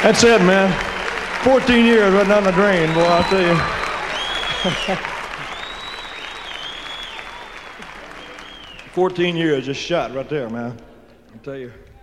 That's it, man. 14 years right down the drain, boy, I'll tell you. 14 years just shot right there, man. I'll tell you.